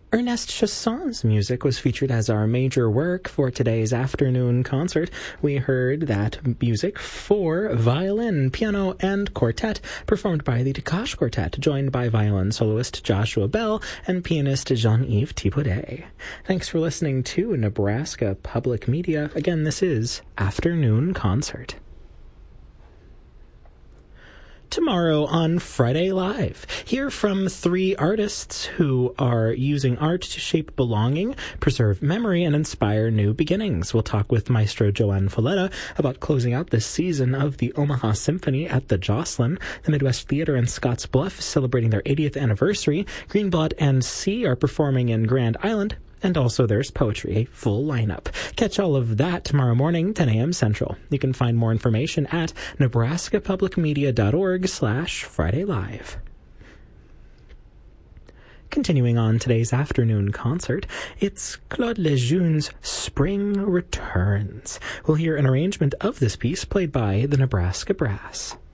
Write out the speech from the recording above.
Ernest Chaussin's music was featured as our major work for today's afternoon concert. We heard that music for violin, piano, and quartet, performed by the Takash Quartet, joined by violin soloist Joshua Bell and pianist Jean-Yves Thibaudet. Thanks for listening to Nebraska Public Media. Again, this is Afternoon Concert. Tomorrow on Friday Live, hear from 3 artists who are using art to shape belonging, preserve memory, and inspire new beginnings. We'll talk with Maestro Joanne Folletta about closing out this season of the Omaha Symphony at the Jocelyn. The Midwest Theater in Scotts Bluff is celebrating their 80th anniversary. Greenblatt and C are performing in Grand Island. And also there's poetry, a full lineup. Catch all of that tomorrow morning, 10 a.m. Central. You can find more information at nebraskapublicmedia.org/Friday Live. Continuing on today's afternoon concert, it's Claude Lejeune's Spring Returns. We'll hear an arrangement of this piece played by the Nebraska Brass.